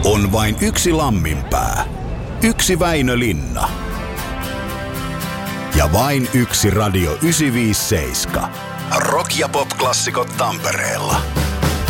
On vain yksi Lamminpää, yksi Väinö Linna ja vain yksi Radio 957. Rock- ja pop-klassikot Tampereella.